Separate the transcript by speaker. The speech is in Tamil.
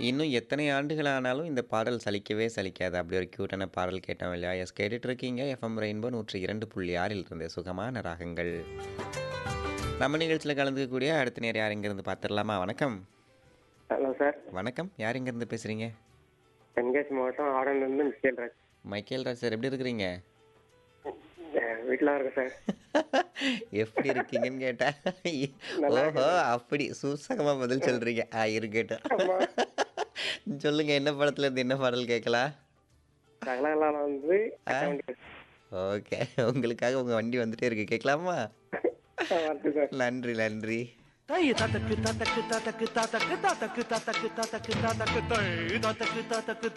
Speaker 1: இன்னும் எத்தனை ஆண்டுகள் ஆனாலும் இந்த பாடல் சலிக்கவே சலிக்காது. அப்படி ஒரு கியூட்டான பாடல் கேட்டோம் இல்லையா? எஸ் கேட்டுட்டு இருக்கீங்க எஃப்எம் ரெயின்போ 102.6 இருந்து சுகமான ராகங்கள். நம்ம நிகழ்ச்சியில கலந்துக்கக்கூடிய அடுத்த நேரம் யார் இங்கிருந்து பார்த்துடலாமா? வணக்கம்.
Speaker 2: Hello sir.
Speaker 1: வணக்கம். யார் இங்கிருந்து பேசுறீங்க?
Speaker 2: தென்காசி மாவட்டம் ஆடன்லேருந்து Michael Raj.
Speaker 1: Michael Raj sir எப்படி இருக்கிறீங்க?
Speaker 2: வீட்டில் இருக்கேன் சார்.
Speaker 1: எப்படி இருக்கீங்கன்னு கேட்டேன்.
Speaker 2: நல்லா
Speaker 1: ஓஹோ!
Speaker 2: இருக்கேன்.
Speaker 1: அப்படி சூசகமா பதில் சொல்றீங்க. இருக்கட்டும்.
Speaker 2: ஆமா.
Speaker 1: சொல்லுங்க என்ன படத்துல இருந்து என்ன பாடல் கேட்கலாம்?
Speaker 2: சகலாலாம் வந்து
Speaker 1: ஆ ஓகே. உங்களுக்காக உங்க வண்டி வந்துட்டே இருக்கு. கேட்கலாமா?
Speaker 2: வருது சார்.
Speaker 1: நன்றி, நன்றி.
Speaker 3: தை ததக்கு ததக்கு ததக்கு ததக்கு ததக்கு ததக்கு ததக்கு ததக்கு ததக்கு தை ததக்கு ததக்கு